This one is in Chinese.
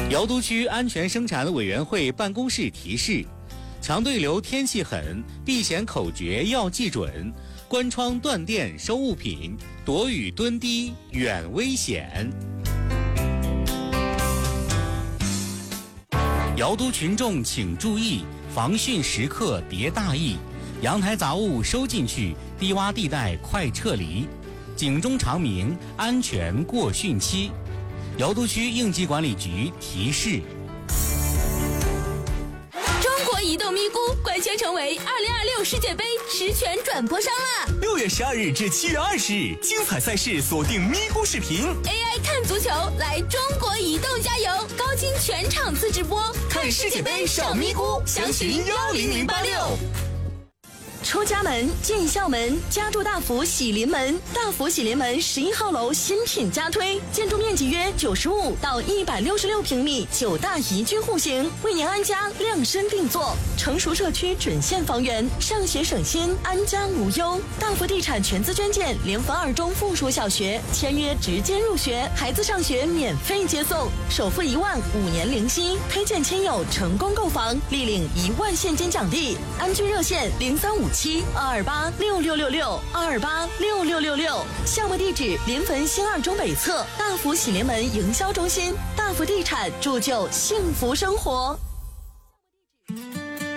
瑶都区安全生产委员会办公室提示：强对流天气狠，避险口诀要记准，关窗断电收物品，躲雨蹲低远危险。瑶都群众请注意，防汛时刻别大意，阳台杂物收进去，低洼地带快撤离，警钟长鸣，安全过汛期。瑶都区应急管理局提示。 中国移动咪咕官宣成为2026世界杯实权转播商啦 ！6月12日至7月20日，精彩赛事锁定咪咕视频 ，AI 看足球，来中国移动加油！高清全场次直播， 看世界杯上咪咕，详询10086。 出家门进校门，家住大福喜临门。大福喜临门11号楼新品加推，建筑面积约95到166平米，9大宜居户型，为您安家量身定做。成熟社区准现房源，上学省心，安家无忧。大福地产全资捐建联防二中附属小学，签约直接入学，孩子上学免费接送，首付1万，5年零息。推荐亲友成功购房，立领1万现金奖励。安居热线0357-228-6666，228-6666。项目地址：临汾新二中北侧大福喜临门营销中心。大福地产铸就幸福生活。